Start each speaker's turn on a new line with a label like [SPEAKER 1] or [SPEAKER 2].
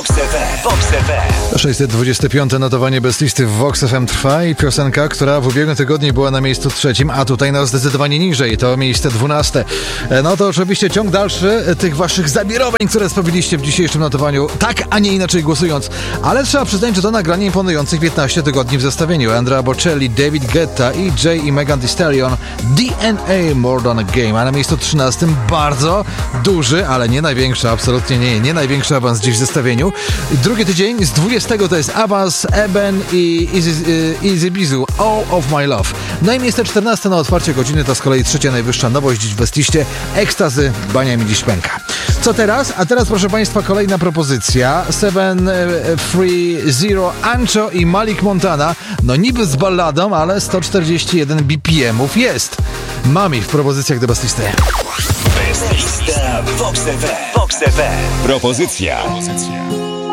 [SPEAKER 1] Vox FM.
[SPEAKER 2] 625. notowanie bez listy w Vox FM trwa i piosenka, która w ubiegłym tygodniu była na miejscu 3, a tutaj no zdecydowanie niżej, to miejsce 12. No to oczywiście ciąg dalszy tych waszych zabirowań, które sprawiliście w dzisiejszym notowaniu, tak, a nie inaczej głosując. Ale trzeba przyznać, że to nagranie imponujących 15 tygodni w zestawieniu. Andrea Bocelli, David Guetta i Jay i Megan Thee Stallion, DNA More Than a Game, a na miejscu 13 bardzo duży, ale nie największy, absolutnie nie największy awans dziś w zestawieniu. Drugi tydzień z 20 to jest awans Eben i Easy Bizu, All of My Love. No i miejsce 14 na otwarcie godziny to z kolei trzecia najwyższa nowość dziś w Westliście, Ekstazy, Bania mi dziś pęka. Co teraz? A teraz, proszę Państwa, kolejna propozycja. 730, Ancho i Malik Montana. No niby z balladą, ale 141 BPM-ów jest. Mami w propozycjach do Westlisty.
[SPEAKER 1] Bez lista Vox FM.
[SPEAKER 3] Propozycja.